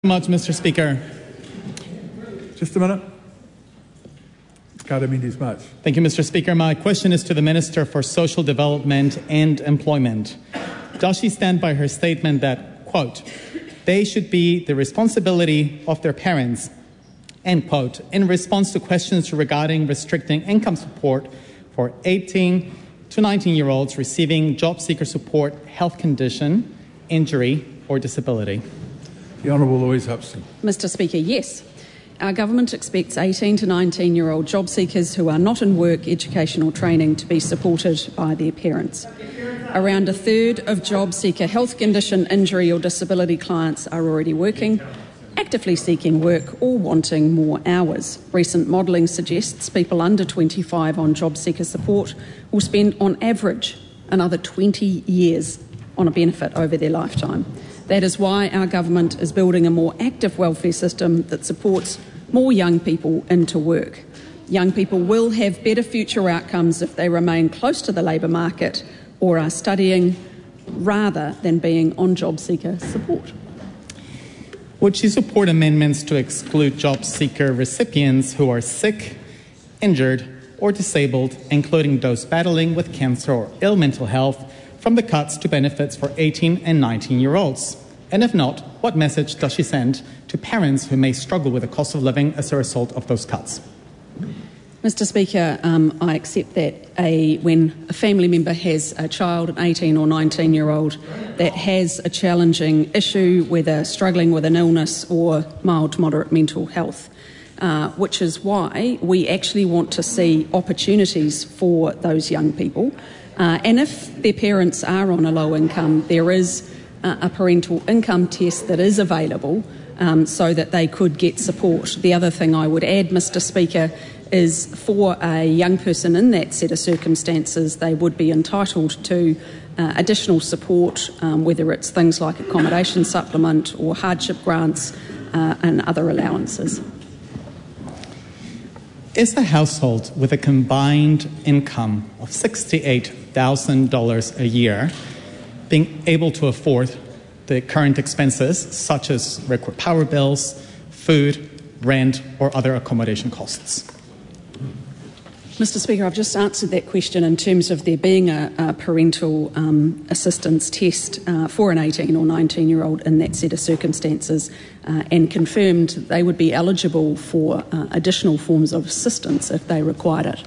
Much, Mr. Speaker. Just a minute. Karamidis much. Thank you, Mr. Speaker. My question is to the Minister for Social Development and Employment. Does she stand by her statement that, quote, they should be the responsibility of their parents, end quote, in response to questions regarding restricting income support for 18 to 19-year-olds receiving job seeker support, health condition, injury, or disability? The Honourable Louise Hupston. Mr. Speaker, yes. Our government expects 18 to 19-year-old job seekers who are not in work, education or training to be supported by their parents. Around a third of job seeker health condition, injury or disability clients are already working, actively seeking work or wanting more hours. Recent modelling suggests people under 25 on job seeker support will spend on average another 20 years on a benefit over their lifetime. That is why our government is building a more active welfare system that supports more young people into work. Young people will have better future outcomes if they remain close to the labour market or are studying rather than being on job seeker support. Would she support amendments to exclude job seeker recipients who are sick, injured or disabled, including those battling with cancer or ill mental health, from the cuts to benefits for 18 and 19-year-olds? And if not, what message does she send to parents who may struggle with the cost of living as a result of those cuts? Mr. Speaker, I accept that when a family member has a child, an 18 or 19-year-old, that has a challenging issue, whether struggling with an illness or mild to moderate mental health, which is why we actually want to see opportunities for those young people. And if their parents are on a low income, there is a parental income test that is available so that they could get support. The other thing I would add, Mr. Speaker, is for a young person in that set of circumstances, they would be entitled to additional support, whether it's things like accommodation supplement or hardship grants and other allowances. Is the household with a combined income of $68,000 a year being able to afford the current expenses, such as power bills, food, rent, or other accommodation costs? Mr. Speaker, I've just answered that question in terms of there being a parental assistance test for an 18 or 19-year-old in that set of circumstances and confirmed that they would be eligible for additional forms of assistance if they required it.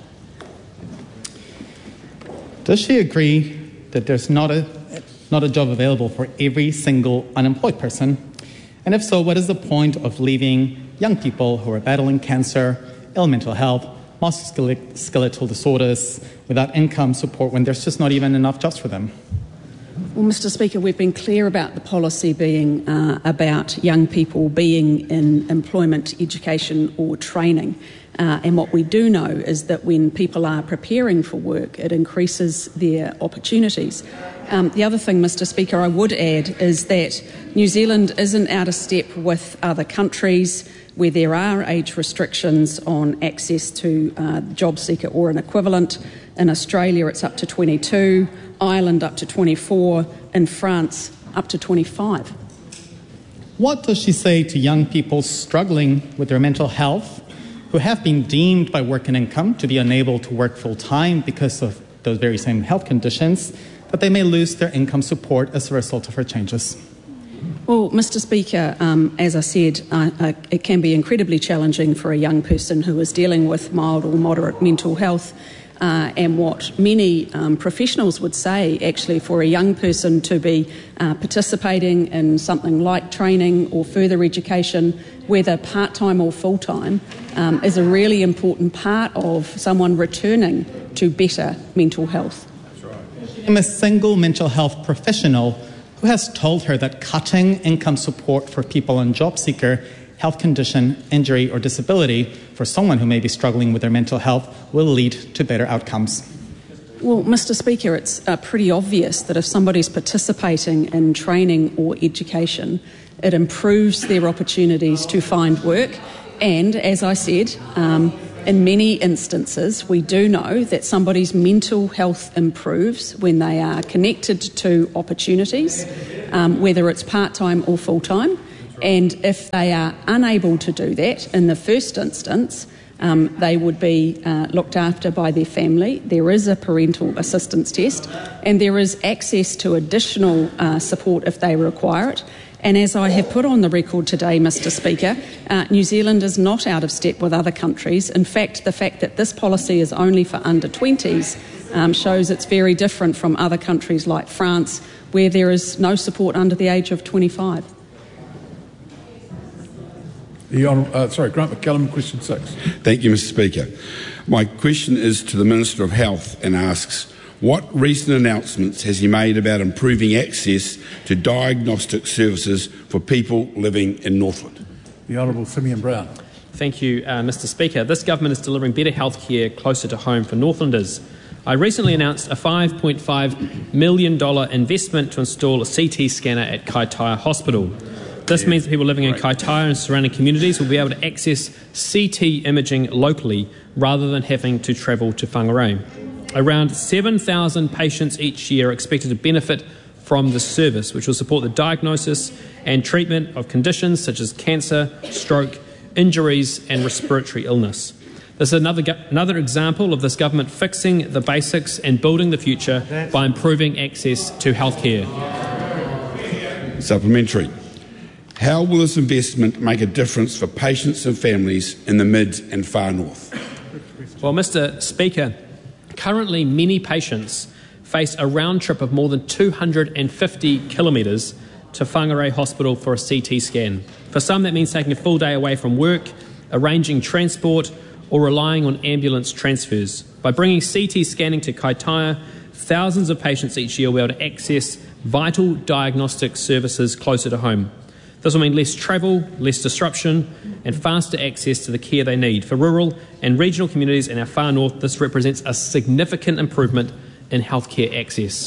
Does she agree that there's not a job available for every single unemployed person? And if so, what is the point of leaving young people who are battling cancer, ill mental health, musculoskeletal disorders without income support when there's just not even enough jobs for them? Well, Mr. Speaker, we've been clear about the policy being about young people being in employment, education or training. And what we do know is that when people are preparing for work, it increases their opportunities. The other thing, Mr. Speaker, I would add is that New Zealand isn't out of step with other countries where there are age restrictions on access to job seeker or an equivalent. In Australia, it's up to 22, Ireland up to 24, and France up to 25. What does she say to young people struggling with their mental health who have been deemed by Work and Income to be unable to work full-time because of those very same health conditions, that they may lose their income support as a result of her changes? Well, Mr. Speaker, as I said, it can be incredibly challenging for a young person who is dealing with mild or moderate mental health. And what many professionals would say, actually, for a young person to be participating in something like training or further education, whether part-time or full-time, is a really important part of someone returning to better mental health. That's right. I'm a single mental health professional who has told her that cutting income support for people on job seeker, health condition, injury or disability for someone who may be struggling with their mental health will lead to better outcomes. Well, Mr. Speaker, it's pretty obvious that if somebody's participating in training or education, it improves their opportunities to find work. And as I said, in many instances, we do know that somebody's mental health improves when they are connected to opportunities, whether it's part-time or full-time. And if they are unable to do that in the first instance, they would be looked after by their family. There is a parental assistance test, and there is access to additional support if they require it. And as I have put on the record today, Mr. Speaker, New Zealand is not out of step with other countries. In fact, the fact that this policy is only for under 20s shows it's very different from other countries like France, where there is no support under the age of 25. Grant McCallum, question 6. Thank you, Mr. Speaker. My question is to the Minister of Health and asks, what recent announcements has he made about improving access to diagnostic services for people living in Northland? The Honourable Simeon Brown. Thank you, Mr. Speaker. This government is delivering better healthcare closer to home for Northlanders. I recently announced a $5.5 million investment to install a CT scanner at Kaitaia Hospital. This means that people living in Kaitaia and surrounding communities will be able to access CT imaging locally rather than having to travel to Whangarei. Around 7,000 patients each year are expected to benefit from this service, which will support the diagnosis and treatment of conditions such as cancer, stroke, injuries and respiratory illness. This is another example of this government fixing the basics and building the future by improving access to healthcare. Supplementary. How will this investment make a difference for patients and families in the mid and far north? Well, Mr. Speaker, currently many patients face a round trip of more than 250 kilometres to Whangarei Hospital for a CT scan. For some, that means taking a full day away from work, arranging transport, or relying on ambulance transfers. By bringing CT scanning to Kaitaia, thousands of patients each year will be able to access vital diagnostic services closer to home. This will mean less travel, less disruption, and faster access to the care they need. For rural and regional communities in our far north, this represents a significant improvement in healthcare access.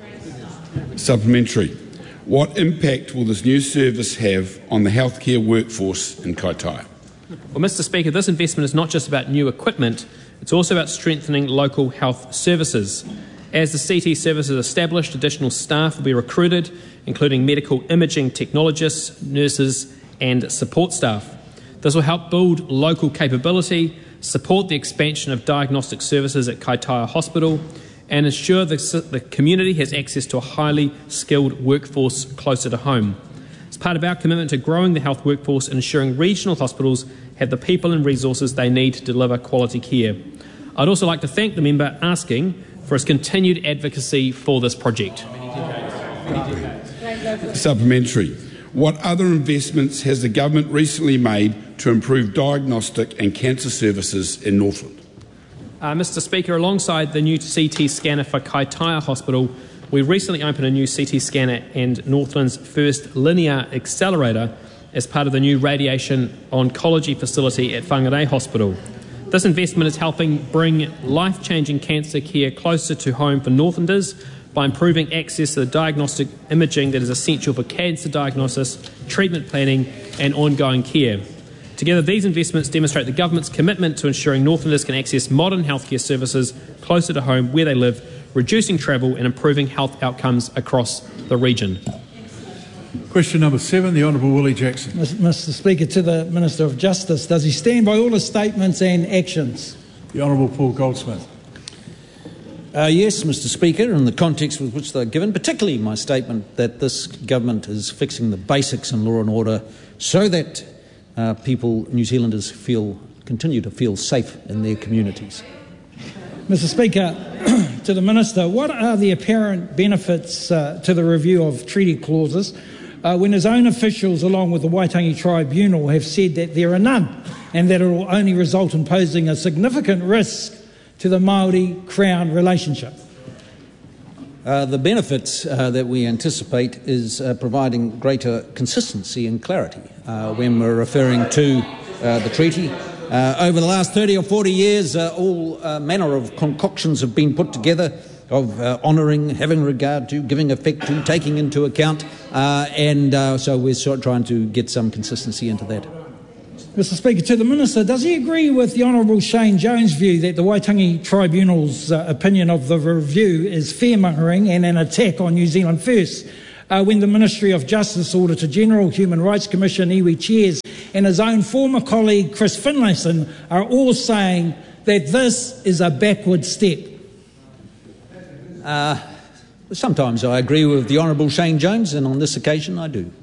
Supplementary. What impact will this new service have on the healthcare workforce in Kaitaia? Well, Mr. Speaker, this investment is not just about new equipment, it's also about strengthening local health services. As the CT service is established, additional staff will be recruited, including medical imaging technologists, nurses and support staff. This will help build local capability, support the expansion of diagnostic services at Kaitaia Hospital and ensure the community has access to a highly skilled workforce closer to home. As part of our commitment to growing the health workforce and ensuring regional hospitals have the people and resources they need to deliver quality care. I'd also like to thank the member asking for his continued advocacy for this project. Supplementary. What other investments has the government recently made to improve diagnostic and cancer services in Northland? Mr. Speaker, alongside the new CT scanner for Kaitaia Hospital, we recently opened a new CT scanner and Northland's first linear accelerator as part of the new radiation oncology facility at Whangarei Hospital. This investment is helping bring life-changing cancer care closer to home for Northlanders by improving access to the diagnostic imaging that is essential for cancer diagnosis, treatment planning and ongoing care. Together, these investments demonstrate the government's commitment to ensuring Northlanders can access modern healthcare services closer to home where they live, reducing travel and improving health outcomes across the region. Question number 7, the Honourable Willie Jackson. Mr. Speaker, to the Minister of Justice, does he stand by all his statements and actions? The Honourable Paul Goldsmith. Yes, Mr. Speaker, in the context with which they're given, particularly my statement that this government is fixing the basics in law and order so that people, New Zealanders, continue to feel safe in their communities. Mr. Speaker, to the Minister, what are the apparent benefits to the review of treaty clauses when his own officials, along with the Waitangi Tribunal, have said that there are none and that it will only result in posing a significant risk to the Māori-Crown relationship? The benefits that we anticipate is providing greater consistency and clarity when we're referring to the treaty. Over the last 30 or 40 years, all manner of concoctions have been put together of honouring, having regard to, giving effect to, taking into account, so we're sort of trying to get some consistency into that. Mr. Speaker, to the Minister, does he agree with the Honourable Shane Jones' view that the Waitangi Tribunal's opinion of the review is fearmongering and an attack on New Zealand First, when the Ministry of Justice, Auditor General, Human Rights Commission, iwi chairs and his own former colleague Chris Finlayson are all saying that this is a backward step? Sometimes I agree with the Honourable Shane Jones, and on this occasion I do.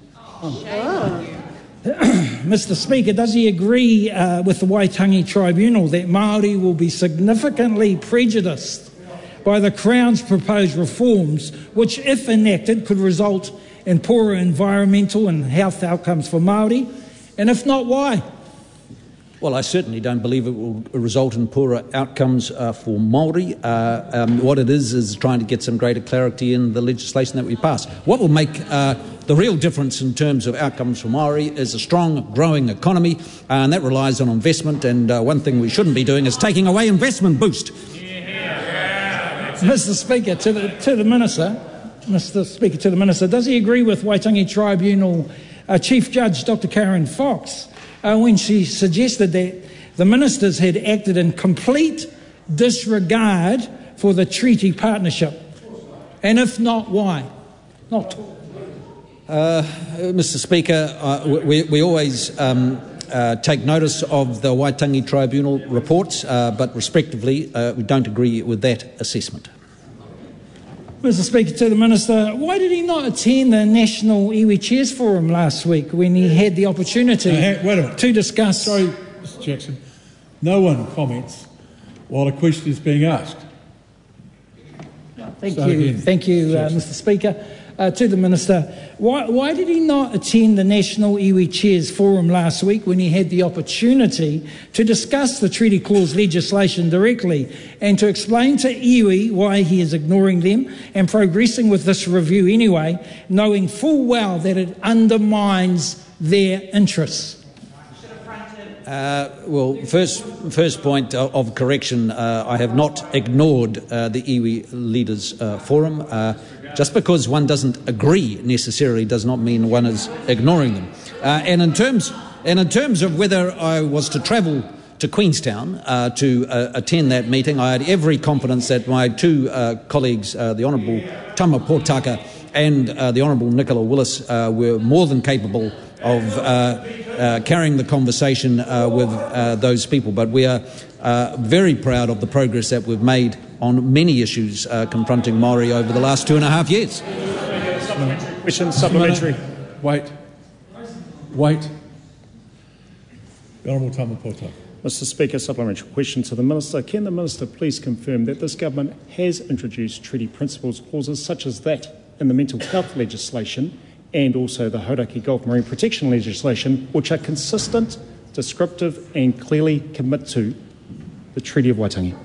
Mr. Speaker, does he agree with the Waitangi Tribunal that Māori will be significantly prejudiced by the Crown's proposed reforms, which, if enacted, could result in poorer environmental and health outcomes for Māori? And if not, why? Well, I certainly don't believe it will result in poorer outcomes for Māori. What it is trying to get some greater clarity in the legislation that we pass. What will make the real difference in terms of outcomes for Māori is a strong, growing economy, and that relies on investment, and one thing we shouldn't be doing is taking away investment boost. Mr. Speaker, to the Minister, does he agree with Waitangi Tribunal Chief Judge Dr. Karen Fox when she suggested that the ministers had acted in complete disregard for the treaty partnership? And if not, why? Not. Mr. Speaker, we always take notice of the Waitangi Tribunal reports, but respectively, we don't agree with that assessment. Mr. Speaker, to the Minister, why did he not attend the National Iwi Chairs Forum last week when he had the opportunity to discuss... Sorry, Mr. Jackson. No one comments while a question is being asked. Thank you, Mr. Speaker. To the Minister, why did he not attend the National Iwi Chairs Forum last week when he had the opportunity to discuss the Treaty Clause legislation directly and to explain to iwi why he is ignoring them and progressing with this review anyway, knowing full well that it undermines their interests? Well, first point of correction, I have not ignored the iwi Leaders Forum. Just because one doesn't agree necessarily does not mean one is ignoring them. And in terms of whether I was to travel to Queenstown to attend that meeting, I had every confidence that my two colleagues, the Honourable Tama Potaka and the Honourable Nicola Willis, were more than capable of carrying the conversation with those people. But we are very proud of the progress that we've made on many issues confronting Māori over the last 2.5 years. Question supplementary. Wait. The Honourable Tama Potaka. Mr. Speaker, supplementary question to the Minister. Can the Minister please confirm that this government has introduced treaty principles clauses such as that in the mental health legislation and also the Hauraki Gulf Marine Protection legislation, which are consistent, descriptive and clearly commit to the Treaty of Waitangi?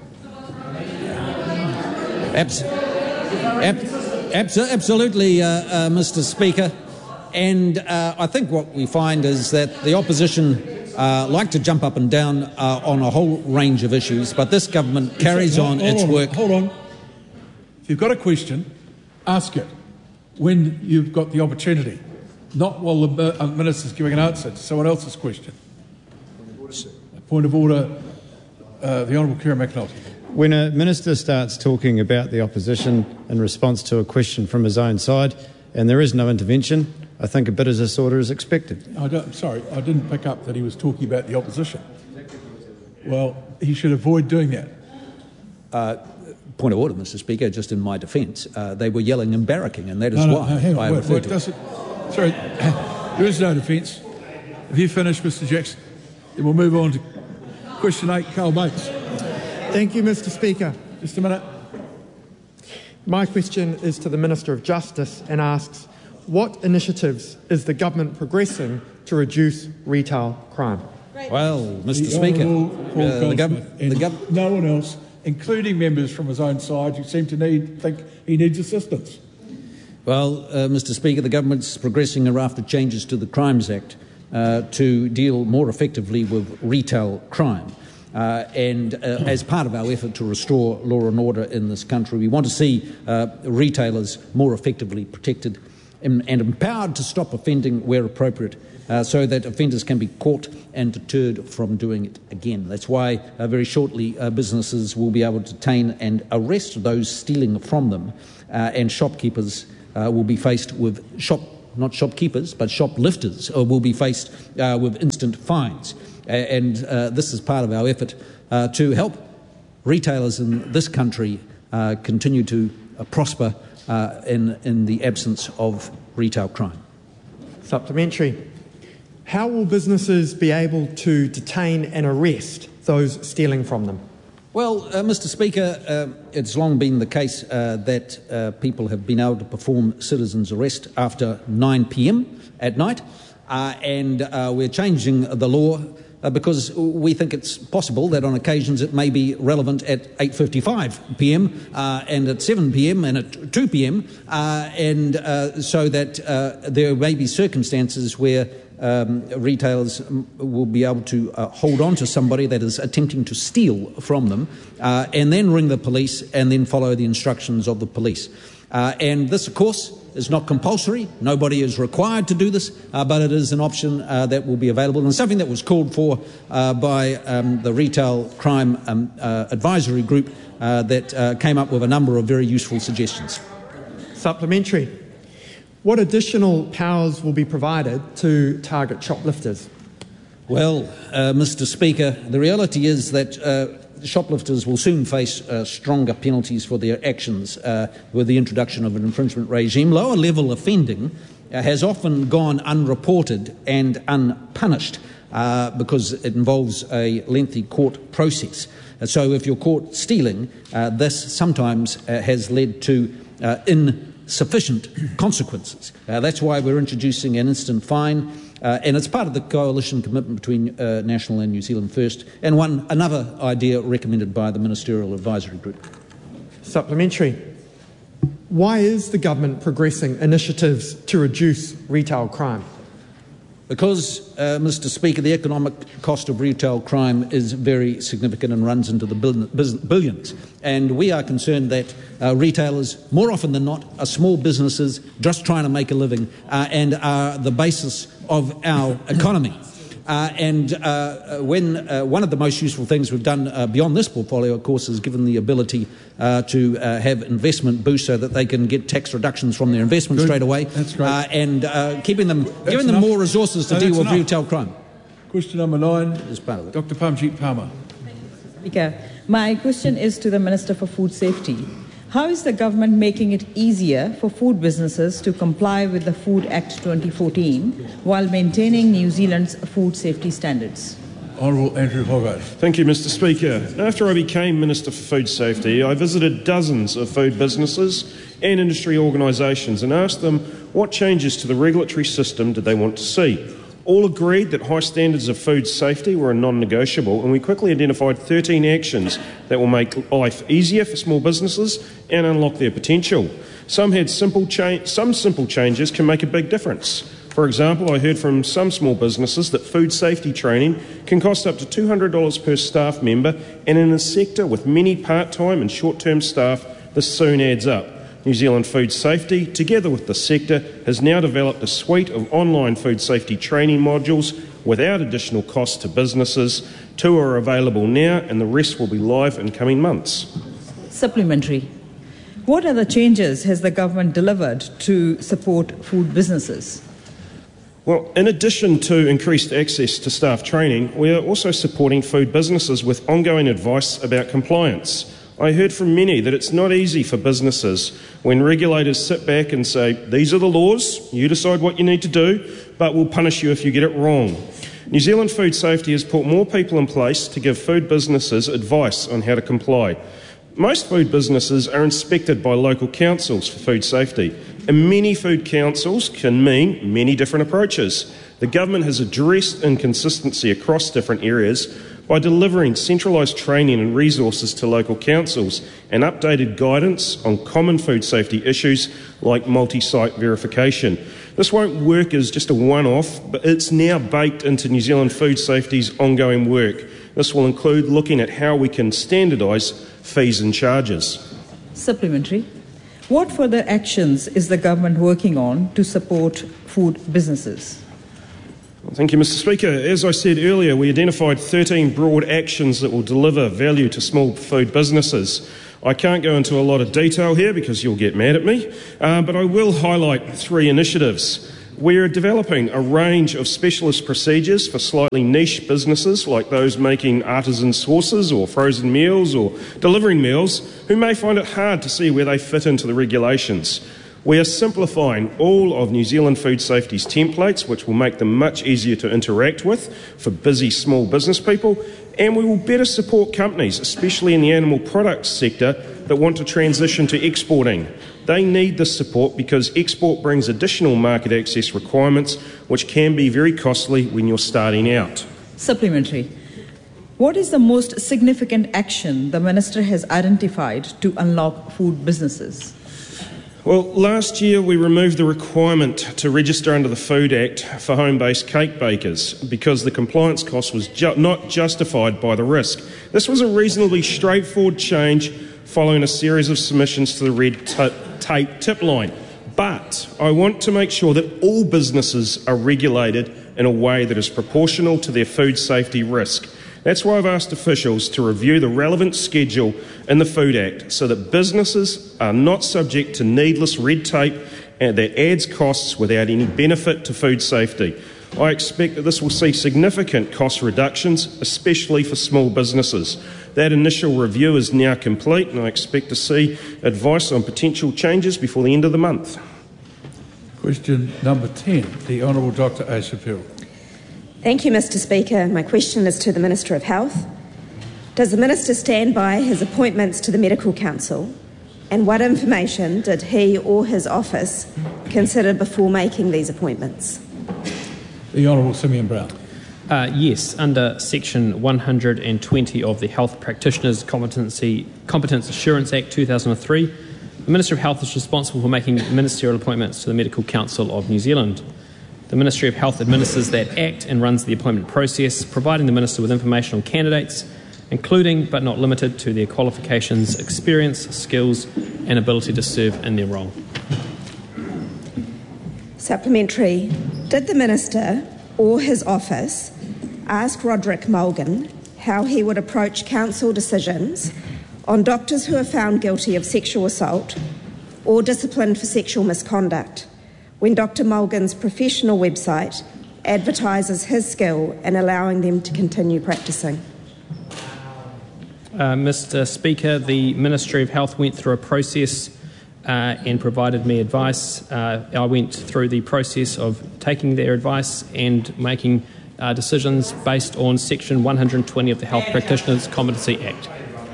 Absolutely, Mr. Speaker. And I think what we find is that the opposition like to jump up and down on a whole range of issues, but this government carries on its work. Hold on. If you've got a question, ask it when you've got the opportunity, not while the Minister's giving an answer to someone else's question. Point of order, the Honourable Kieran McNulty. When a minister starts talking about the opposition in response to a question from his own side and there is no intervention, I think a bit of disorder is expected. Sorry, I didn't pick up that he was talking about the opposition. Well, he should avoid doing that. Point of order, Mr. Speaker, just in my defence. They were yelling and barracking, and that is why I referred to it. Sorry, there is no defence. Have you finished, Mr. Jackson? Then we'll move on to question 8, Carl Bates. Thank you, Mr. Speaker. Just a minute. My question is to the Minister of Justice and asks, what initiatives is the government progressing to reduce retail crime? Well, Mr. Speaker, the government... No one else, including members from his own side who seem to think he needs assistance. Well, Mr. Speaker, the government's progressing a raft of changes to the Crimes Act to deal more effectively with retail crime. And as part of our effort to restore law and order in this country, we want to see retailers more effectively protected and empowered to stop offending where appropriate, so that offenders can be caught and deterred from doing it again. That's why very shortly businesses will be able to detain and arrest those stealing from them, and shopkeepers will be faced with not shopkeepers, but shoplifters will be faced with instant fines. And this is part of our effort to help retailers in this country continue to prosper in the absence of retail crime. Supplementary. How will businesses be able to detain and arrest those stealing from them? Well, Mr. Speaker, it's long been the case that people have been able to perform citizens' arrest after 9 p.m. at night, and we're changing the law because we think it's possible that on occasions it may be relevant at 8:55 p.m. And at 7 p.m. and at 2 p.m. And so that there may be circumstances where retailers will be able to hold on to somebody that is attempting to steal from them and then ring the police and then follow the instructions of the police. And this, of course, is not compulsory. Nobody is required to do this, but it is an option that will be available and something that was called for by the Retail Crime Advisory Group that came up with a number of very useful suggestions. Supplementary. What additional powers will be provided to target shoplifters? Well, Mr. Speaker, the reality is that shoplifters will soon face stronger penalties for their actions with the introduction of an infringement regime. Lower level offending has often gone unreported and unpunished because it involves a lengthy court process. So if you're caught stealing, this sometimes has led to insufficient consequences. That's why we're introducing an instant fine. And it's part of the coalition commitment between National and New Zealand First, and another idea recommended by the Ministerial Advisory Group. Supplementary. Why is the government progressing initiatives to reduce retail crime? Because, Mr. Speaker, the economic cost of retail crime is very significant and runs into the billions. And we are concerned that retailers, more often than not, are small businesses just trying to make a living and are the basis of our economy. When one of the most useful things we've done beyond this portfolio, of course, is given the ability to have investment boost so that they can get tax reductions from their investment straight away. That's great. Giving them more resources to deal with retail crime. Question number 9 is part of it. Dr. Parmjit Palmer. Speaker, my question is to the Minister for Food Safety. How is the government making it easier for food businesses to comply with the Food Act 2014 while maintaining New Zealand's food safety standards? Honourable Andrew Hogarth. Thank you, Mr. Speaker. After I became Minister for Food Safety, I visited dozens of food businesses and industry organisations and asked them what changes to the regulatory system did they want to see. All agreed that high standards of food safety were a non-negotiable, and we quickly identified 13 actions that will make life easier for small businesses and unlock their potential. Some simple changes can make a big difference. For example, I heard from some small businesses that food safety training can cost up to $200 per staff member, and in a sector with many part-time and short-term staff, this soon adds up. New Zealand Food Safety, together with the sector, has now developed a suite of online food safety training modules without additional cost to businesses. 2 are available now and the rest will be live in coming months. Supplementary. What other changes has the government delivered to support food businesses? Well, in addition to increased access to staff training, we are also supporting food businesses with ongoing advice about compliance. I heard from many that it's not easy for businesses when regulators sit back and say, these are the laws, you decide what you need to do, but we'll punish you if you get it wrong. New Zealand Food Safety has put more people in place to give food businesses advice on how to comply. Most food businesses are inspected by local councils for food safety, and many food councils can mean many different approaches. The government has addressed inconsistency across different areas by delivering centralised training and resources to local councils and updated guidance on common food safety issues like multi-site verification. This won't work as just a one-off, but it's now baked into New Zealand Food Safety's ongoing work. This will include looking at how we can standardise fees and charges. Supplementary. What further actions is the government working on to support food businesses? Thank you, Mr. Speaker. As I said earlier, we identified 13 broad actions that will deliver value to small food businesses. I can't go into a lot of detail here because you'll get mad at me, but I will highlight 3 initiatives. We're developing a range of specialist procedures for slightly niche businesses like those making artisan sauces or frozen meals or delivering meals who may find it hard to see where they fit into the regulations. We are simplifying all of New Zealand Food Safety's templates, which will make them much easier to interact with for busy small business people, and we will better support companies, especially in the animal products sector, that want to transition to exporting. They need this support because export brings additional market access requirements, which can be very costly when you're starting out. Supplementary. What is the most significant action the Minister has identified to unlock food businesses? Well, last year we removed the requirement to register under the Food Act for home-based cake bakers because the compliance cost was not justified by the risk. This was a reasonably straightforward change following a series of submissions to the red tape tip line. But I want to make sure that all businesses are regulated in a way that is proportional to their food safety risk. That's why I've asked officials to review the relevant schedule in the Food Act so that businesses are not subject to needless red tape that adds costs without any benefit to food safety. I expect that this will see significant cost reductions, especially for small businesses. That initial review is now complete and I expect to see advice on potential changes before the end of the month. Question number 10, the Honourable Dr. Aisha Peel. Thank you, Mr. Speaker. My question is to the Minister of Health. Does the Minister stand by his appointments to the Medical Council, and what information did he or his office consider before making these appointments? The Honourable Simeon Brown. Yes, under Section 120 of the Health Practitioners Competence Assurance Act 2003, the Minister of Health is responsible for making ministerial appointments to the Medical Council of New Zealand. The Ministry of Health administers that Act and runs the appointment process, providing the Minister with information on candidates, including but not limited to their qualifications, experience, skills and ability to serve in their role. Supplementary. Did the Minister or his office ask Roderick Mulgan how he would approach council decisions on doctors who are found guilty of sexual assault or disciplined for sexual misconduct when Dr. Mulgan's professional website advertises his skill in allowing them to continue practising? Mr. Speaker, the Ministry of Health went through a process and provided me advice. I went through the process of taking their advice and making decisions based on Section 120 of the Health Practitioners Competency Act.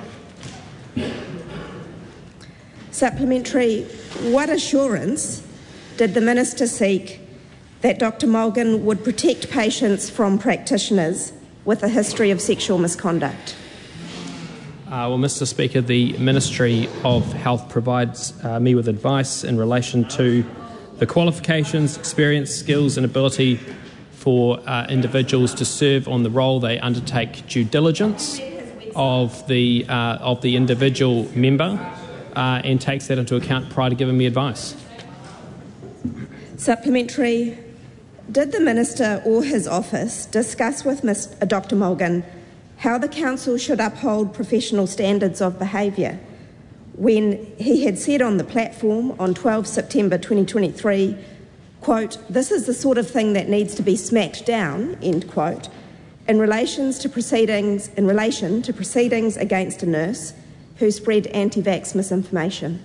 Supplementary. What assurance did the Minister seek that Dr. Mulgan would protect patients from practitioners with a history of sexual misconduct? Well, Mr. Speaker, the Ministry of Health provides me with advice in relation to the qualifications, experience, skills and ability for individuals to serve on the role. They undertake due diligence of the individual member and takes that into account prior to giving me advice. Supplementary. Did the Minister or his office discuss with Dr. Mulgan how the Council should uphold professional standards of behaviour when he had said on the platform on 12 September 2023, quote, "This is the sort of thing that needs to be smacked down," end quote, in relation to proceedings against a nurse who spread anti-vax misinformation?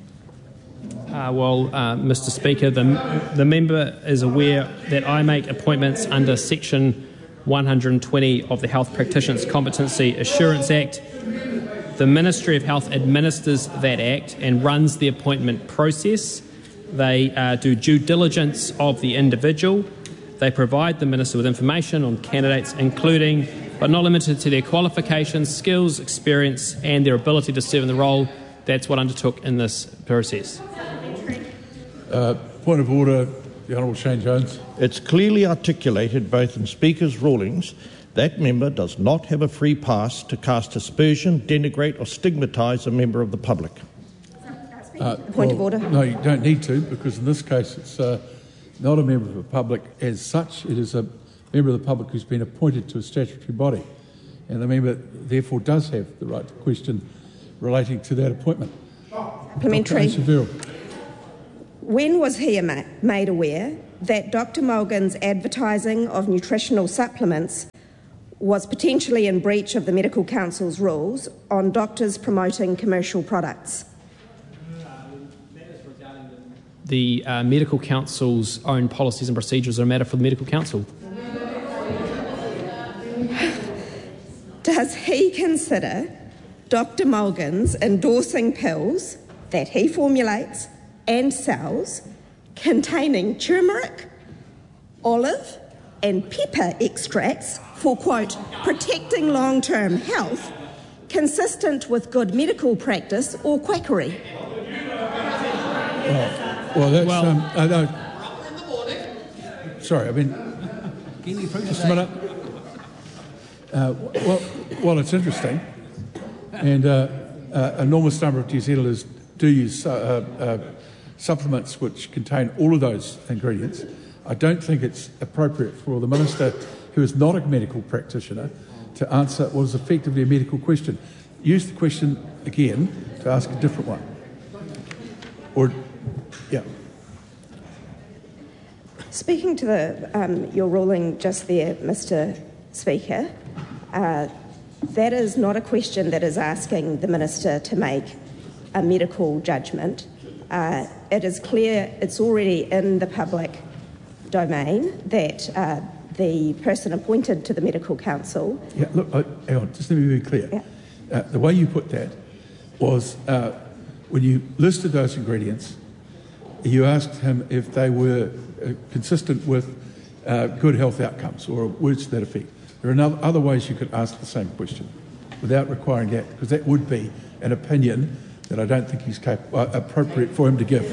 Mr. Speaker, the member is aware that I make appointments under Section 120 of the Health Practitioners Competency Assurance Act. The Ministry of Health administers that Act and runs the appointment process. They do due diligence of the individual. They provide the Minister with information on candidates, including but not limited to their qualifications, skills, experience and their ability to serve in the role. That's what I undertook in this process. Point of order, the Honourable Shane Jones. It's clearly articulated both in Speaker's rulings that member does not have a free pass to cast aspersion, denigrate or stigmatise a member of the public. Point of order. No, you don't need to, because in this case it's not a member of the public as such. It is a member of the public who's been appointed to a statutory body, and the member therefore does have the right to question relating to that appointment. Supplementary. When was he made aware that Dr. Mulgan's advertising of nutritional supplements was potentially in breach of the Medical Council's rules on doctors promoting commercial products? The Medical Council's own policies and procedures are a matter for the Medical Council. Does he consider Dr. Mulgan's endorsing pills that he formulates and sells containing turmeric, olive and pepper extracts for, quote, protecting long-term health, consistent with good medical practice or quackery? Well, that's... sorry, I mean... Just a minute. Well, it's interesting, and an enormous number of New Zealanders do use supplements which contain all of those ingredients. I don't think it's appropriate for the Minister, who is not a medical practitioner, to answer what is effectively a medical question. Use the question again to ask a different one. Speaking to your ruling just there, Mr. Speaker, that is not a question that is asking the Minister to make a medical judgment. It is clear, it's already in the public domain that the person appointed to the Medical Council... Yeah, look, hang on, just let me be clear. Yeah. The way you put that was when you listed those ingredients, you asked him if they were consistent with good health outcomes or words to that effect. There are other ways you could ask the same question without requiring that, because that would be an opinion that I don't think is appropriate for him to give.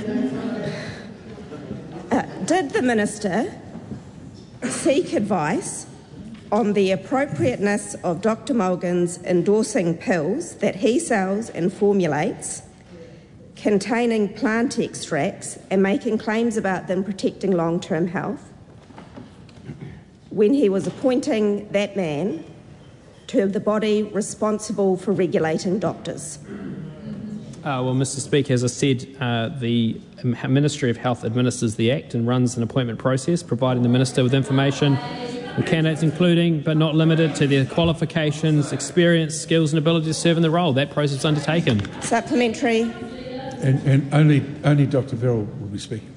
Did the Minister seek advice on the appropriateness of Dr. Mulgan's endorsing pills that he sells and formulates containing plant extracts and making claims about them protecting long-term health when he was appointing that man to the body responsible for regulating doctors? Well, Mr. Speaker, as I said, the Ministry of Health administers the Act and runs an appointment process, providing the Minister with information on candidates, including but not limited to their qualifications, experience, skills and ability to serve in the role. That process is undertaken. Supplementary. And only Dr. Verrill will be speaking.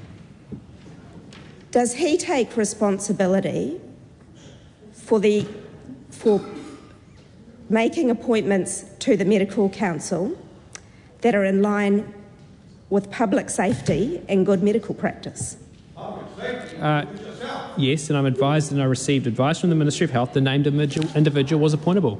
Does he take responsibility for making appointments to the Medical Council that are in line with public safety and good medical practice? Yes, and I'm advised, and I received advice from the Ministry of Health, the named individual was appointable.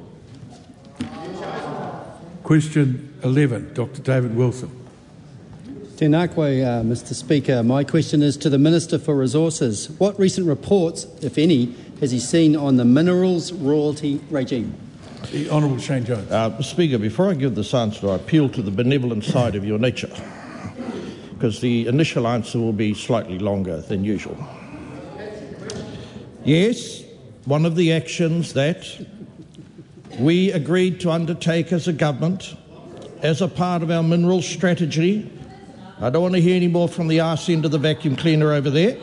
Question 11, Dr. David Wilson. Tēnā koe, Mr. Speaker. My question is to the Minister for Resources. What recent reports, if any, has he seen on the minerals royalty regime? The Honourable Shane Jones. Mr. Speaker, before I give this answer, I appeal to the benevolent side of your nature, because the initial answer will be slightly longer than usual. Yes, one of the actions that we agreed to undertake as a government, as a part of our minerals strategy. I don't want to hear any more from the arse end of the vacuum cleaner over there.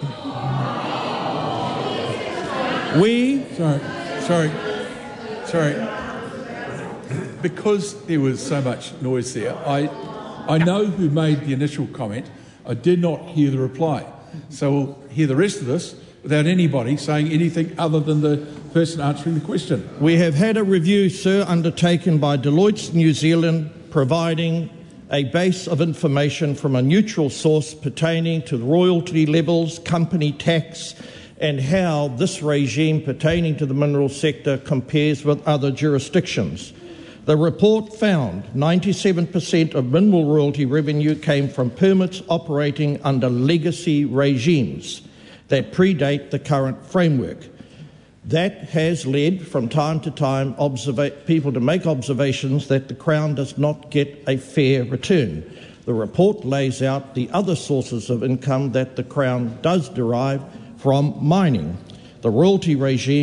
Sorry. Because there was so much noise there, I know who made the initial comment. I did not hear the reply. So we'll hear the rest of this without anybody saying anything other than the person answering the question. We have had a review, sir, undertaken by Deloitte New Zealand, providing a base of information from a neutral source pertaining to royalty levels, company tax, and how this regime pertaining to the mineral sector compares with other jurisdictions. The report found 97% of mineral royalty revenue came from permits operating under legacy regimes that predate the current framework. That has led from time to time people to make observations that the Crown does not get a fair return. The report lays out the other sources of income that the Crown does derive from mining. The royalty regime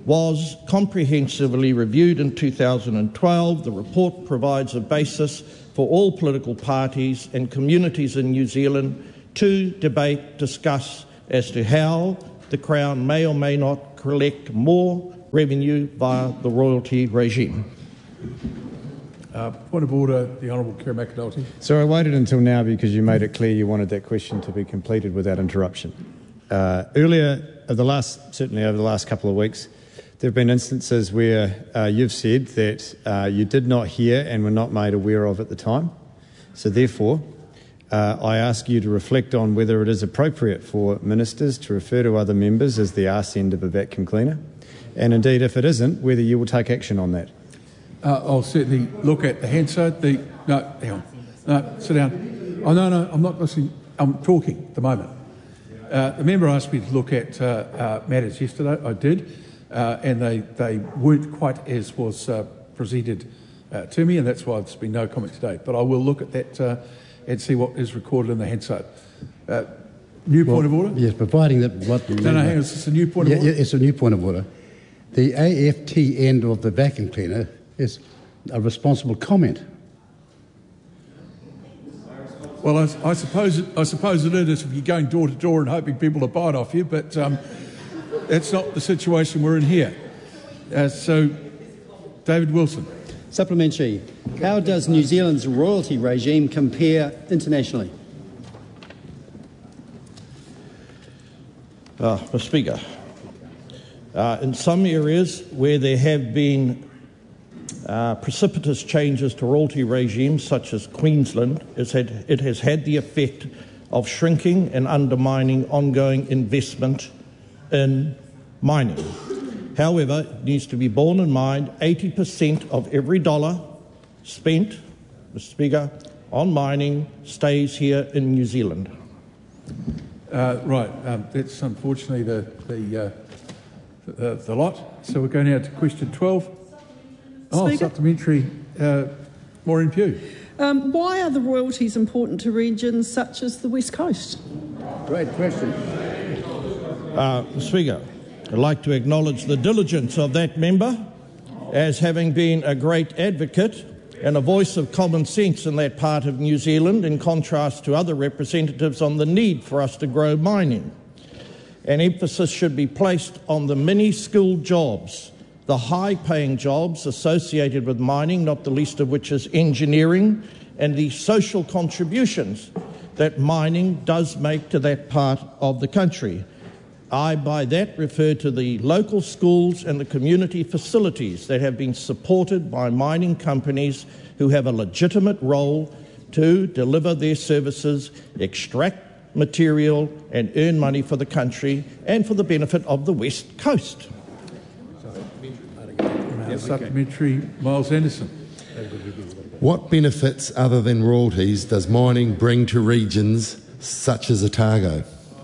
was comprehensively reviewed in 2012. The report provides a basis for all political parties and communities in New Zealand to debate, discuss as to how the Crown may or may not collect more revenue via the royalty regime. Point of order, the Honourable Kerry McAnulty. So I waited until now because you made it clear you wanted that question to be completed without interruption. Earlier, certainly over the last couple of weeks, there have been instances where you've said that you did not hear and were not made aware of at the time. So therefore, I ask you to reflect on whether it is appropriate for ministers to refer to other members as the arse end of a vacuum cleaner, and indeed, if it isn't, whether you will take action on that. I'll certainly look at the Hansard. No, hang on. No, sit down. Oh, no, I'm not listening. I'm talking at the moment. The member asked me to look at matters yesterday. I did, and they weren't quite as was presented to me, and that's why there's been no comment today. But I will look at that and see what is recorded in the Hansard. Point of order? Yes, providing that what... No, hang on. Is this a new point of order? It's a new point of order. The AFT end of the vacuum cleaner is a responsible comment. Well, I suppose it is if you're going door to door and hoping people to buy it off you, but that's not the situation we're in here. So, David Wilson. Supplementary. How does New Zealand's royalty regime compare internationally? Mr. Speaker, in some areas where there have been precipitous changes to royalty regimes, such as Queensland, it has had the effect of shrinking and undermining ongoing investment in mining. However, it needs to be borne in mind 80% of every dollar spent, Mr. Speaker, on mining stays here in New Zealand. That's unfortunately the lot. So we're going now to question 12. Speaker? Supplementary. Maureen Pugh. Why are the royalties important to regions such as the West Coast? Great question. Mr. Speaker, I'd like to acknowledge the diligence of that member as having been a great advocate and a voice of common sense in that part of New Zealand, in contrast to other representatives on the need for us to grow mining. An emphasis should be placed on the many-skilled jobs, the high-paying jobs associated with mining, not the least of which is engineering, and the social contributions that mining does make to that part of the country. I, by that, refer to the local schools and the community facilities that have been supported by mining companies who have a legitimate role to deliver their services, extract material and earn money for the country and for the benefit of the West Coast. Supplementary, Miles Anderson. What benefits other than royalties does mining bring to regions such as Otago?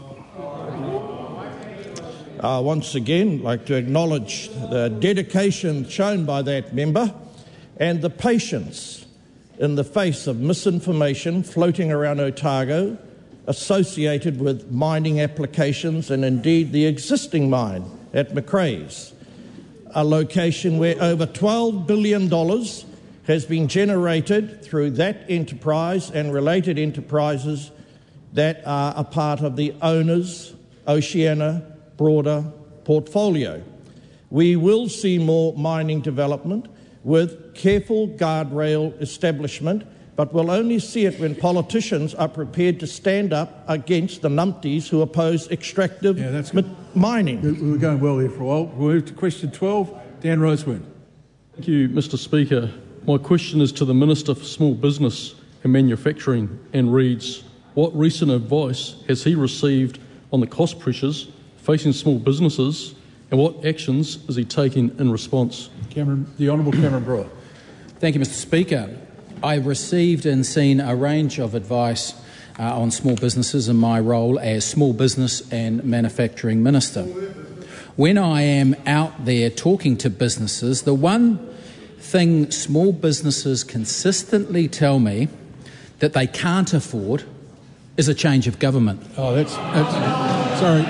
Once again, I'd like to acknowledge the dedication shown by that member and the patience in the face of misinformation floating around Otago associated with mining applications and indeed the existing mine at Macraes, a location where over $12 billion has been generated through that enterprise and related enterprises that are a part of the owner's Oceania broader portfolio. We will see more mining development with careful guardrail establishment, but we'll only see it when politicians are prepared to stand up against the numpties who oppose extractive mining. We were going well there for a while. We'll move to question 12. Dan Roseburn. Thank you, Mr. Speaker. My question is to the Minister for Small Business and Manufacturing and reads, what recent advice has he received on the cost pressures facing small businesses and what actions is he taking in response? The Honourable Cameron Brewer. Thank you, Mr. Speaker. I've received and seen a range of advice on small businesses in my role as Small Business and Manufacturing Minister. When I am out there talking to businesses, the one thing small businesses consistently tell me that they can't afford is a change of government. Sorry.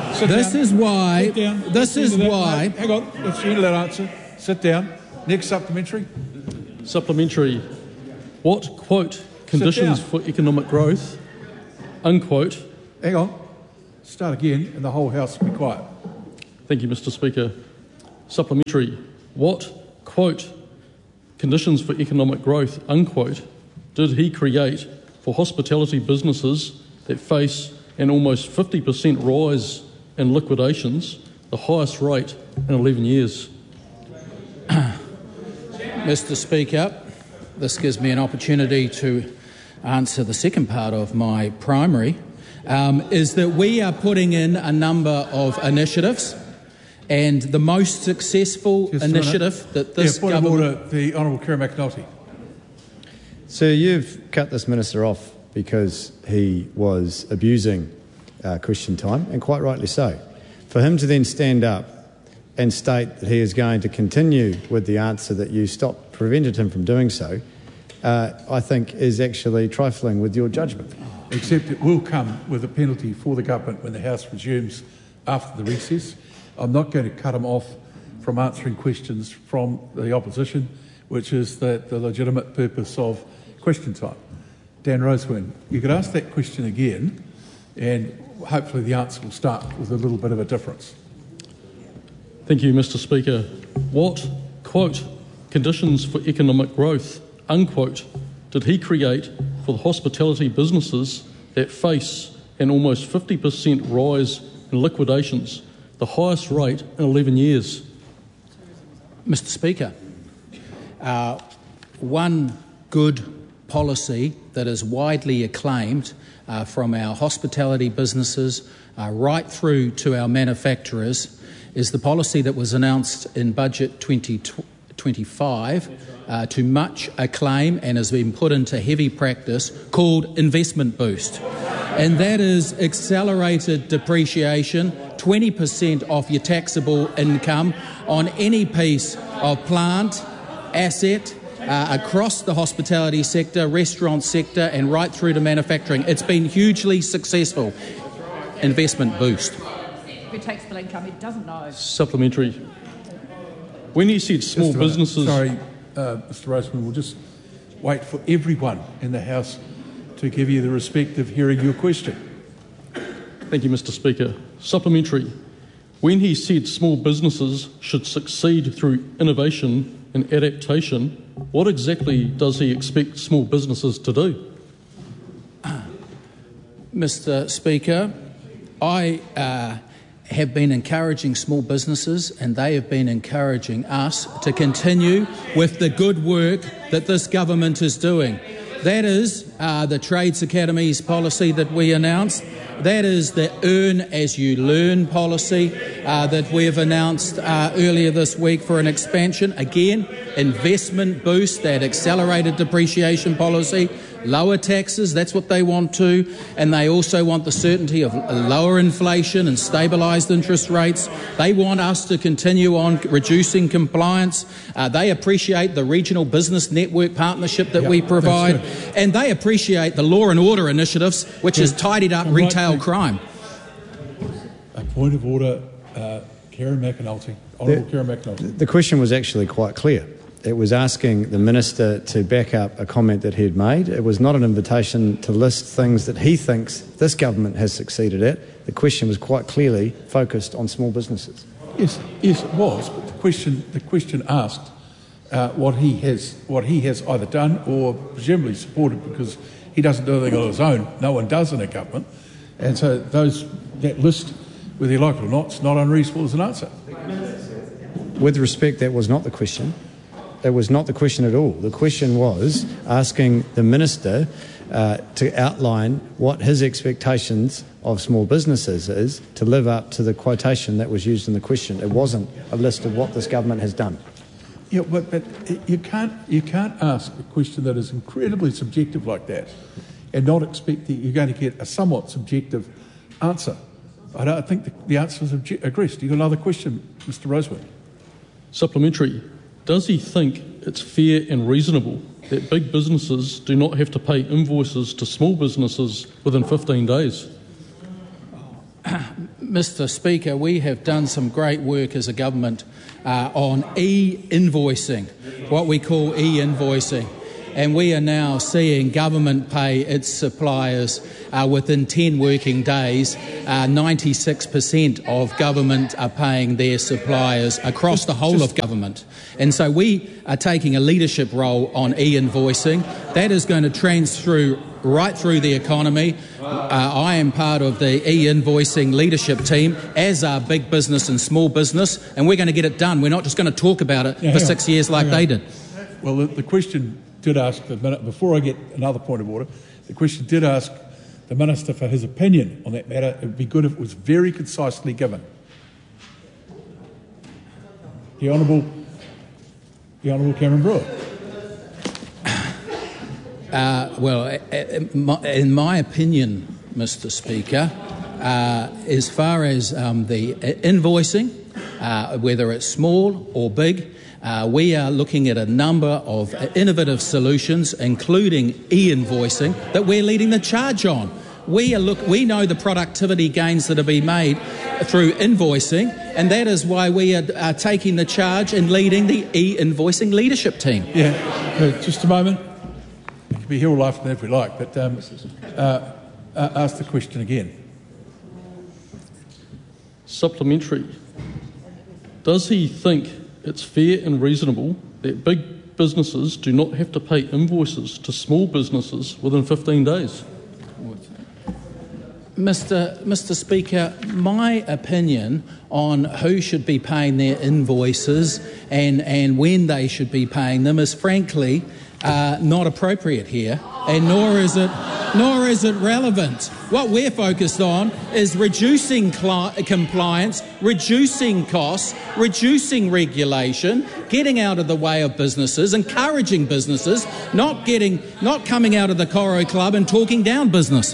This is why. Sit down. This is why. No, hang on. That's the end of that answer. Sit down. Next supplementary. Supplementary. What, quote, conditions for economic growth, unquote. Hang on. Start again and the whole House will be quiet. Thank you, Mr. Speaker. Supplementary. What, quote, conditions for economic growth, unquote, did he create for hospitality businesses that face an almost 50% rise in liquidations, the highest rate in 11 years? Mr. Speaker, this gives me an opportunity to answer the second part of my primary, is that we are putting in a number of initiatives, and the most successful initiative that this point government... of order, the Honourable Kerry McAnulty. So you've cut this minister off because he was abusing question time, and quite rightly so. For him to then stand up and state that he is going to continue with the answer that you prevented him from doing so, I think is actually trifling with your judgment. Except it will come with a penalty for the government when the House resumes after the recess. I'm not going to cut him off from answering questions from the opposition, which is the legitimate purpose of question time. Dan Rosewarne, you could ask that question again, and hopefully the answer will start with a little bit of a difference. Thank you, Mr. Speaker. What, quote, conditions for economic growth, unquote, did he create for the hospitality businesses that face an almost 50% rise in liquidations, the highest rate in 11 years? Mr. Speaker, one good policy that is widely acclaimed from our hospitality businesses right through to our manufacturers is the policy that was announced in Budget 2025 to much acclaim and has been put into heavy practice, called Investment Boost. And that is accelerated depreciation, 20% off your taxable income on any piece of plant, asset, across the hospitality sector, restaurant sector, and right through to manufacturing. It's been hugely successful. Investment Boost. Your taxable income, it doesn't know. Supplementary. When you said small businesses... Sorry, Mr. Rosewarne, we'll just wait for everyone in the House to give you the respect of hearing your question. Thank you, Mr. Speaker. Supplementary. When he said small businesses should succeed through innovation and adaptation, what exactly does he expect small businesses to do? Mr. Speaker, I have been encouraging small businesses, and they have been encouraging us to continue with the good work that this government is doing. That is the Trades Academies policy that we announced. That is the Earn As You Learn policy that we have announced earlier this week for an expansion. Again, Investment Boost, that accelerated depreciation policy. Lower taxes, that's what they want to, and they also want the certainty of lower inflation and stabilised interest rates. They want us to continue on reducing compliance. They appreciate the regional business network partnership that we provide, and they appreciate the law and order initiatives, which has tidied up retail crime. A point of order, Kerry McAnulty. Honourable Kerry McAnulty. The question was actually quite clear. It was asking the minister to back up a comment that he had made. It was not an invitation to list things that he thinks this government has succeeded at. The question was quite clearly focused on small businesses. Yes, it was. But the question asked what he has either done or presumably supported, because he doesn't do anything on his own. No one does in a government, and so that list, whether you like it or not, it's not unreasonable as an answer. With respect, that was not the question. It was not the question at all. The question was asking the minister to outline what his expectations of small businesses is to live up to the quotation that was used in the question. It wasn't a list of what this government has done. Yeah, but you can't ask a question that is incredibly subjective like that and not expect that you're going to get a somewhat subjective answer. I think the answer is aggressive. You've got another question, Mr. Rosewarne. Supplementary. Does he think it's fair and reasonable that big businesses do not have to pay invoices to small businesses within 15 days? Mr. Speaker, we have done some great work as a government on e-invoicing, what we call e-invoicing. And we are now seeing government pay its suppliers within 10 working days. 96% of government are paying their suppliers across the whole of government. And so we are taking a leadership role on e-invoicing. That is going to transfer right through the economy. I am part of the e-invoicing leadership team, as are big business and small business, and we're going to get it done. We're not just going to talk about it for 6 years like they did. Well, the question did ask, before I get another point of order, the question did ask the Minister for his opinion on that matter. It would be good if it was very concisely given. The Honourable Cameron Brewer. Well, in my opinion, Mr. Speaker, as far as the invoicing, whether it's small or big, we are looking at a number of innovative solutions, including e-invoicing, that we're leading the charge on. We know the productivity gains that are being made through invoicing, and that is why we are taking the charge and leading the e-invoicing leadership team. Yeah, just a moment. We can be here all afternoon if we like, but ask the question again. Supplementary. Does he think it's fair and reasonable that big businesses do not have to pay invoices to small businesses within 15 days? Mr. Speaker, my opinion on who should be paying their invoices and when they should be paying them is frankly not appropriate here, and nor is it relevant. What we're focused on is reducing compliance, reducing costs, reducing regulation, getting out of the way of businesses, encouraging businesses, not coming out of the Coro Club and talking down business.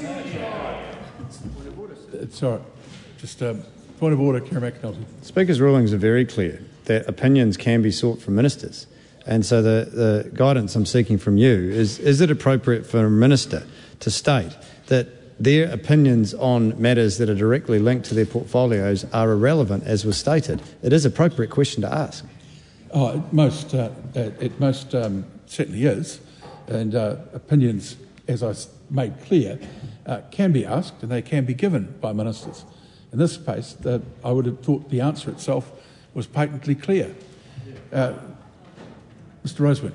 Sorry, just a point of order, Kerry McAnulty. Speaker's rulings are very clear that opinions can be sought from ministers. And so the guidance I'm seeking from you is it appropriate for a minister to state that their opinions on matters that are directly linked to their portfolios are irrelevant, as was stated? It is an appropriate question to ask. Oh, it most certainly is. And opinions, as I made clear, can be asked and they can be given by ministers. In this case, I would have thought the answer itself was patently clear. Mr. Rosewood.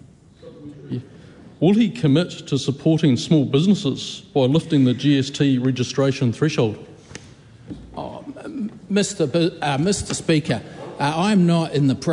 Will he commit to supporting small businesses by lifting the GST registration threshold? Mr. Speaker, I'm not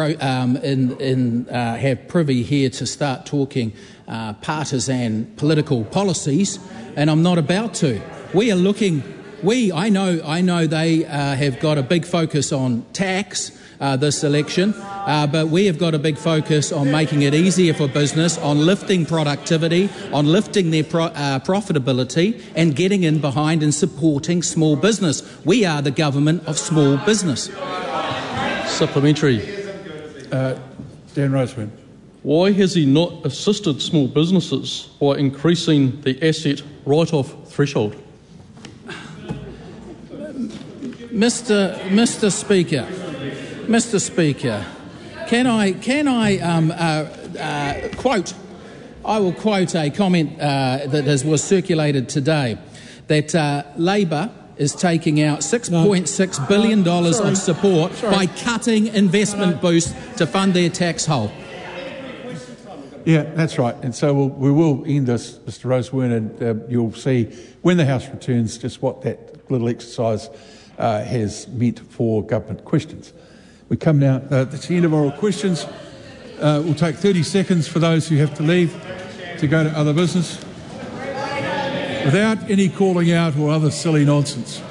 have privy here to start talking partisan political policies, and I'm not about to. We are looking. I know they have got a big focus on tax this election, but we have got a big focus on making it easier for business, on lifting productivity, on lifting their profitability, and getting in behind and supporting small business. We are the government of small business. Supplementary. Dan Rosewood. Why has he not assisted small businesses by increasing the asset write-off threshold? Mr. Speaker, can I quote? I will quote a comment that was circulated today that Labor is taking out $6.6 billion of support by cutting investment boost to fund their tax hole. Yeah, that's right. And so we will end this, Mr. Rosewood, and you'll see when the House returns just what that little exercise has meant for government questions. We come now, that's the end of oral questions. We'll take 30 seconds for those who have to leave to go to other business without any calling out or other silly nonsense.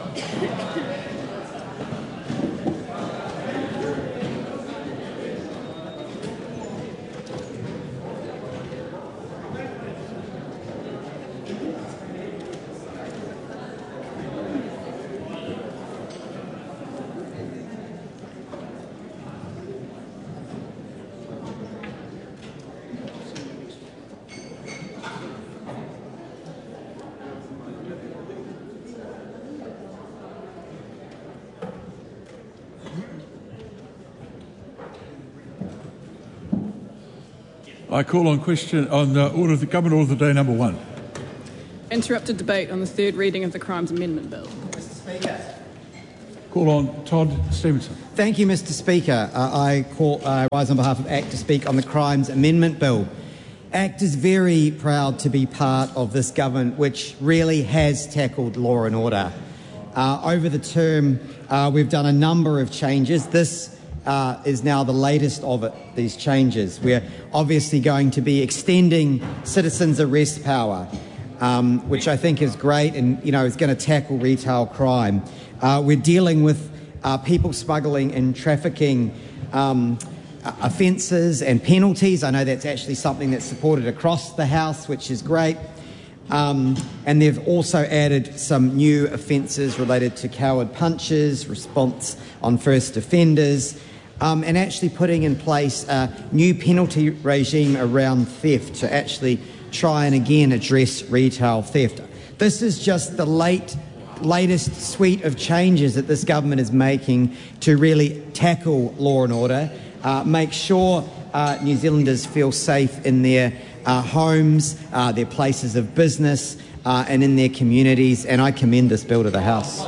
I call on question on order of the Government Order of the Day number 1. Interrupted debate on the third reading of the Crimes Amendment Bill. Mr Speaker. Call on Todd Stevenson. Thank you, Mr Speaker. I rise on behalf of ACT to speak on the Crimes Amendment Bill. ACT is very proud to be part of this government which really has tackled law and order. Over the term, we've done a number of changes. This is now the latest of these changes. We're obviously going to be extending citizens' arrest power, which I think is great and is going to tackle retail crime. We're dealing with people smuggling and trafficking offences and penalties. I know that's actually something that's supported across the House, which is great. And they've also added some new offences related to coward punches, response on first offenders, and actually putting in place a new penalty regime around theft to actually try and again address retail theft. This is just the latest suite of changes that this government is making to really tackle law and order, make sure New Zealanders feel safe in their homes, their places of business, and in their communities, and I commend this bill to the House.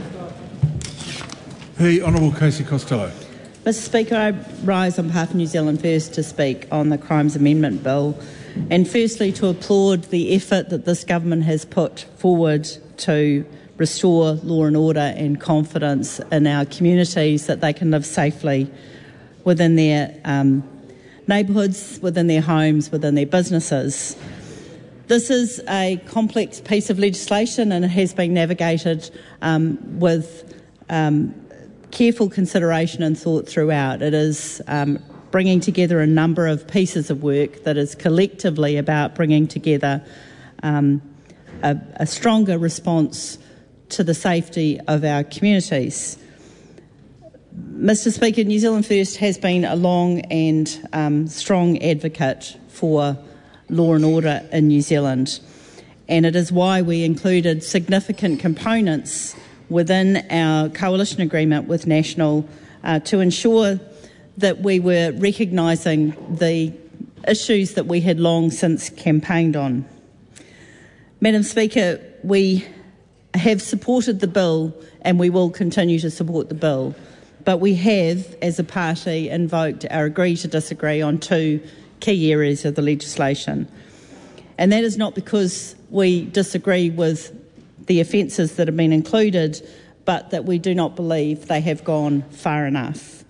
The Honourable Casey Costello. Mr Speaker, I rise on behalf of New Zealand First to speak on the Crimes Amendment Bill, and firstly to applaud the effort that this government has put forward to restore law and order and confidence in our communities, that they can live safely within their neighbourhoods, within their homes, within their businesses. This is a complex piece of legislation and it has been navigated with careful consideration and thought throughout. It is bringing together a number of pieces of work that is collectively about bringing together a stronger response to the safety of our communities. Mr Speaker, New Zealand First has been a long and strong advocate for law and order in New Zealand, and it is why we included significant components within our coalition agreement with National to ensure that we were recognising the issues that we had long since campaigned on. Madam Speaker, we have supported the bill and we will continue to support the bill, but we have, as a party, invoked our agree to disagree on two key areas of the legislation. And that is not because we disagree with the offences that have been included, but that we do not believe they have gone far enough.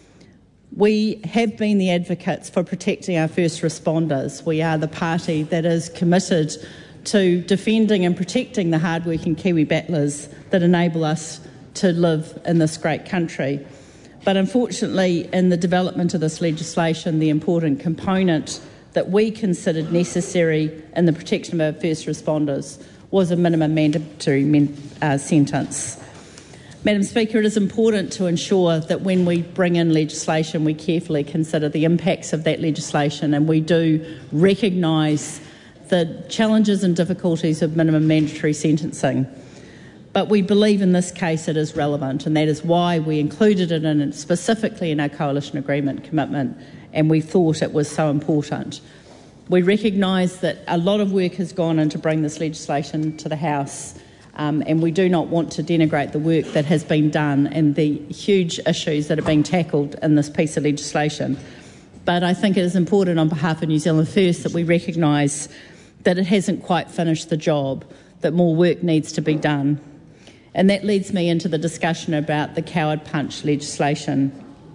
We have been the advocates for protecting our first responders. We are the party that is committed to defending and protecting the hard-working Kiwi battlers that enable us to live in this great country. But unfortunately, in the development of this legislation, the important component that we considered necessary in the protection of our first responders was a minimum mandatory sentence. Madam Speaker, it is important to ensure that when we bring in legislation, we carefully consider the impacts of that legislation, and we do recognise the challenges and difficulties of minimum mandatory sentencing. But we believe in this case it is relevant, and that is why we included it in specifically in our coalition agreement commitment, and we thought it was so important. We recognise that a lot of work has gone in to bring this legislation to the House, and we do not want to denigrate the work that has been done and the huge issues that are being tackled in this piece of legislation. But I think it is important on behalf of New Zealand First that we recognise that it hasn't quite finished the job, that more work needs to be done. And that leads me into the discussion about the coward punch legislation.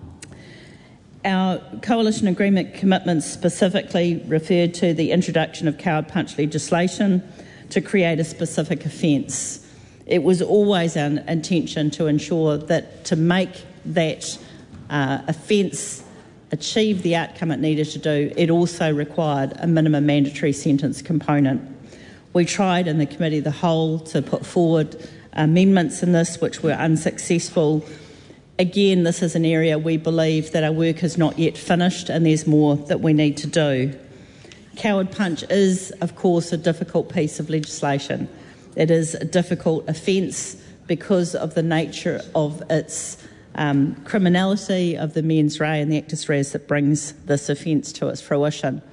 Our coalition agreement commitments specifically referred to the introduction of coward punch legislation to create a specific offence. It was always our intention to ensure that to make that offence achieve the outcome it needed to do, it also required a minimum mandatory sentence component. We tried in the committee of the whole to put forward amendments in this which were unsuccessful. Again, this is an area we believe that our work is not yet finished and there's more that we need to do. Coward punch is, of course, a difficult piece of legislation. It is a difficult offence because of the nature of its criminality, of the mens rea and the actus reus that brings this offence to its fruition.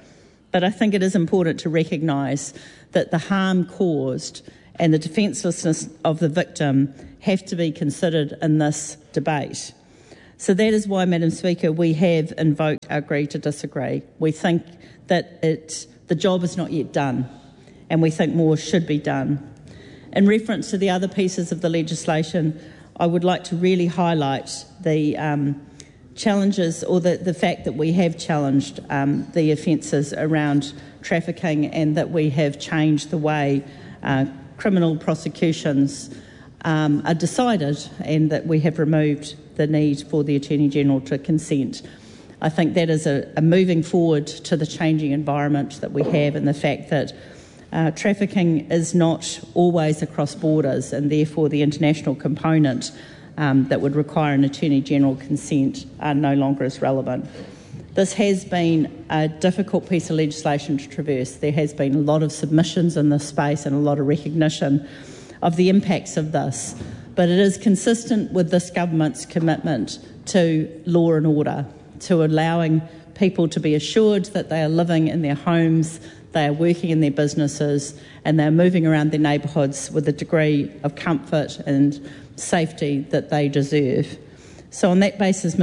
But I think it is important to recognise that the harm caused and the defencelessness of the victim have to be considered in this debate. So that is why, Madam Speaker, we have invoked our agree to disagree. We think that the job is not yet done, and we think more should be done. In reference to the other pieces of the legislation, I would like to really highlight the challenges, or the fact that we have challenged the offences around trafficking, and that we have changed the way criminal prosecutions are decided, and that we have removed the need for the Attorney-General to consent. I think that is a moving forward to the changing environment that we have, and the fact that trafficking is not always across borders, and therefore the international component that would require an Attorney-General consent are no longer as relevant. This has been a difficult piece of legislation to traverse. There has been a lot of submissions in this space and a lot of recognition of the impacts of this, but it is consistent with this government's commitment to law and order, to allowing people to be assured that they are living in their homes, they are working in their businesses, and they are moving around their neighbourhoods with a degree of comfort and safety that they deserve. So on that basis,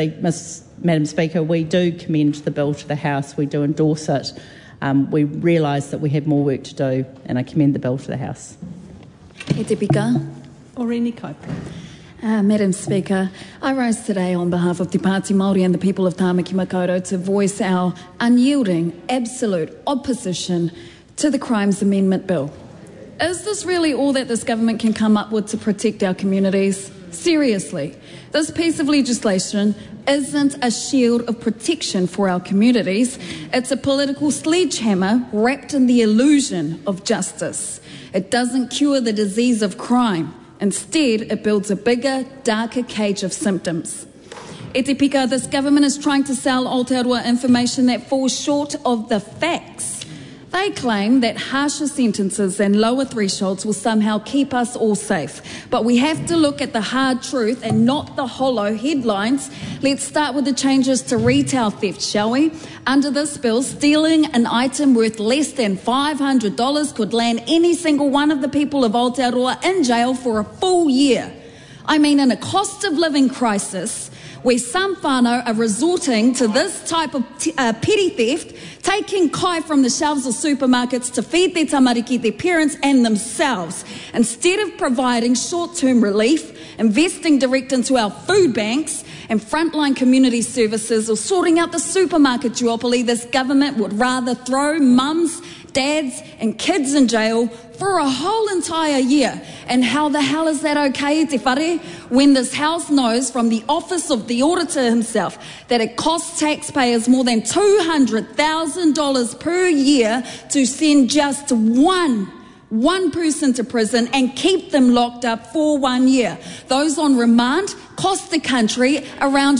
Madam Speaker, we do commend the bill to the House. We do endorse it. We realise that we have more work to do, and I commend the bill to the House. E te pika. Oreni Kaupe. Madam Speaker, I rise today on behalf of Te Pāti Māori and the people of Tāmaki Makaurau to voice our unyielding, absolute opposition to the Crimes Amendment Bill. Is this really all that this government can come up with to protect our communities? Seriously, this piece of legislation isn't a shield of protection for our communities. It's a political sledgehammer wrapped in the illusion of justice. It doesn't cure the disease of crime. Instead, it builds a bigger, darker cage of symptoms. E te pika, this government is trying to sell Aotearoa information that falls short of the facts. They claim that harsher sentences and lower thresholds will somehow keep us all safe. But we have to look at the hard truth and not the hollow headlines. Let's start with the changes to retail theft, shall we? Under this bill, stealing an item worth less than $500 could land any single one of the people of Aotearoa in jail for a full year. I mean, in a cost of living crisis, where some whānau are resorting to this type of petty theft, taking kai from the shelves of supermarkets to feed their tamariki, their parents and themselves. Instead of providing short-term relief, investing direct into our food banks and frontline community services, or sorting out the supermarket duopoly, this government would rather throw mums, dads and kids in jail for a whole entire year. And how the hell is that okay, te whare, when this House knows from the Office of the Auditor himself that it costs taxpayers more than $200,000 per year to send just one person to prison and keep them locked up for 1 year. Those on remand cost the country around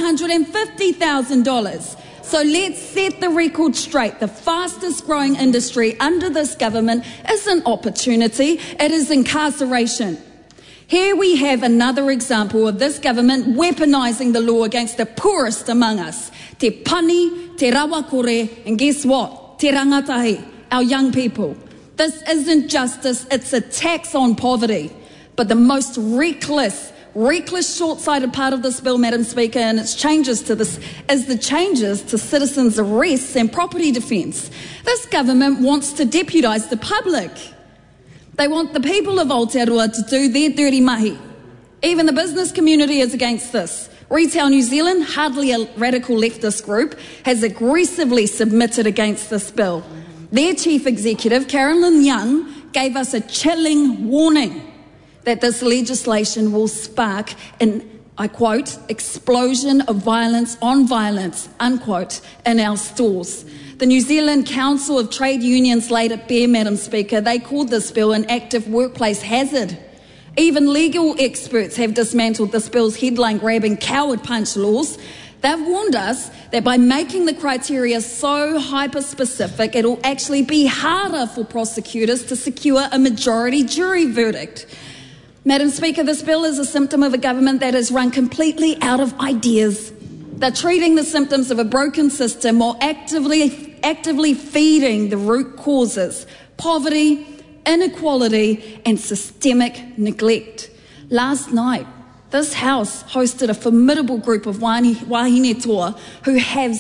$150,000. So let's set the record straight. The fastest growing industry under this government isn't opportunity, it is incarceration. Here we have another example of this government weaponising the law against the poorest among us. Te pani, te rawakore, and guess what? Te rangatahi, our young people. This isn't justice, it's a tax on poverty. But the most reckless, short-sighted part of this bill, Madam Speaker, and its changes to this, is the changes to citizens' arrests and property defence. This government wants to deputise the public. They want the people of Aotearoa to do their dirty mahi. Even the business community is against this. Retail New Zealand, hardly a radical leftist group, has aggressively submitted against this bill. Their chief executive, Carolyn Young, gave us a chilling warning that this legislation will spark an, I quote, explosion of violence on violence, unquote, in our stores. The New Zealand Council of Trade Unions laid it bare, Madam Speaker. They called this bill an active workplace hazard. Even legal experts have dismantled this bill's headline-grabbing coward punch laws. They've warned us that by making the criteria so hyper-specific, it'll actually be harder for prosecutors to secure a majority jury verdict. Madam Speaker, this bill is a symptom of a government that has run completely out of ideas. They're treating the symptoms of a broken system while actively actively feeding the root causes: poverty, inequality, and systemic neglect. Last night, this House hosted a formidable group of wahine toa who have